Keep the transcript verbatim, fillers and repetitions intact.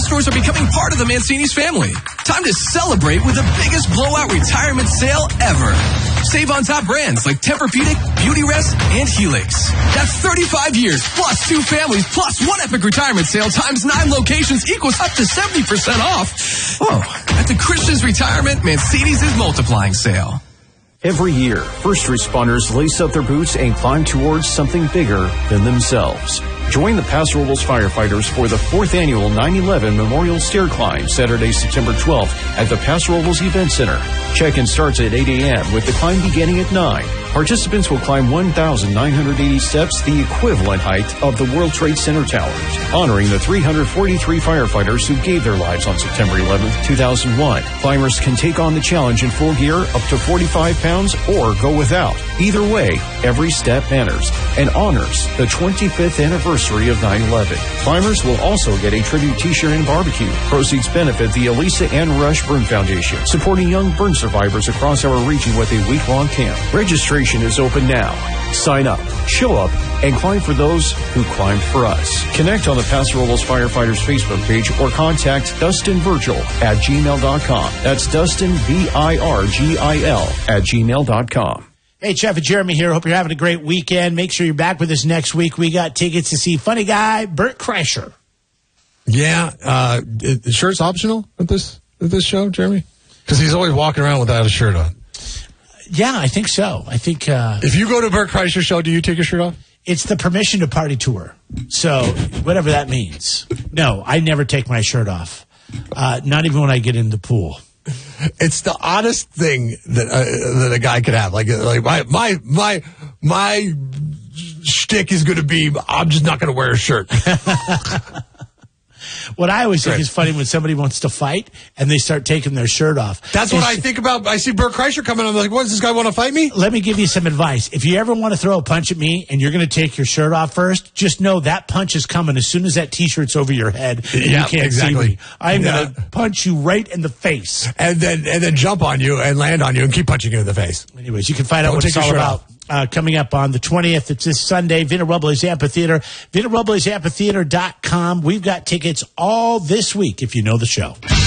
stores are becoming part of the Mancini's family. Time to celebrate with the biggest blowout retirement sale ever. Save on top brands like Tempur-Pedic, Beautyrest, and Helix. That's thirty-five years, plus two families, plus one epic retirement sale times nine locations equals up to seventy percent off. Whoa. At the Christian's Retirement, Mancini's is multiplying sale. Every year, first responders lace up their boots and climb towards something bigger than themselves. Join the Paso Robles firefighters for the fourth annual nine eleven Memorial Stair Climb, Saturday, September twelfth at the Paso Robles Event Center. Check-in starts at eight a.m. with the climb beginning at nine. Participants will climb one thousand nine hundred eighty steps, the equivalent height of the World Trade Center towers, honoring the three hundred forty-three firefighters who gave their lives on September eleventh, two thousand one. Climbers can take on the challenge in full gear, up to forty-five pounds, or go without. Either way, every step matters and honors the twenty-fifth anniversary of nine eleven. Climbers will also get a tribute t-shirt and barbecue. Proceeds benefit the Elisa Ann Rush Burn Foundation, supporting young burn survivors across our region with a week-long camp. Registration is open now. Sign up, show up, and climb for those who climbed for us. Connect on the Paso Robles Firefighters Facebook page or contact Dustin Virgil at gmail dot com. That's Dustin, V I R G I L, at gmail dot com. Hey, Jeff and Jeremy here. Hope you're having a great weekend. Make sure you're back with us next week. We got tickets to see funny guy Bert Kreischer. Yeah, uh, the shirt's optional at this at this show, Jeremy? Because he's always walking around without a shirt on. Yeah, I think so. I think uh, if you go to Bert Kreischer show, do you take your shirt off? It's the permission to party tour. So whatever that means. No, I never take my shirt off. Uh, not even when I get in the pool. It's the oddest thing that uh, that a guy could have. Like, like my my my my shtick is going to be, I'm just not going to wear a shirt. What I always think is funny when somebody wants to fight and they start taking their shirt off. That's what I think about. I see Bert Kreischer coming. I'm like, what, does this guy want to fight me? Let me give you some advice. If you ever want to throw a punch at me and you're going to take your shirt off first, just know that punch is coming as soon as that T-shirt's over your head and yeah, you can't exactly. see me. I'm yeah. going to punch you right in the face. And then and then jump on you and land on you and keep punching you in the face. Anyways, you can find Don't out what it's all about. Off. Uh, coming up on the twentieth, it's this Sunday, Vina Robles Amphitheater, vina robles amphitheater dot com. We've got tickets all this week if you know the show.